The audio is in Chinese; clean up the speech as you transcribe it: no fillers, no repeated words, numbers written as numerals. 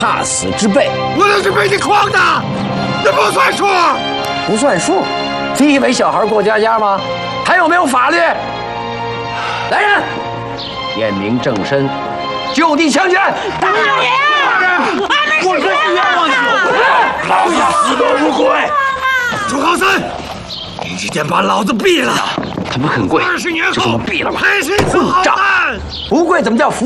怕死之辈。 我那是被你诓的，这不算数。 不算数？你以为小孩过家家吗？还有没有法律？来人，验明正身，就地枪决。 大爷， 我是冤枉你，老子死而无悔。朱高三，你今天把老子毙了， 他们很贵 20年后就这么毙了吧？ 还是混账！不贵怎么叫服？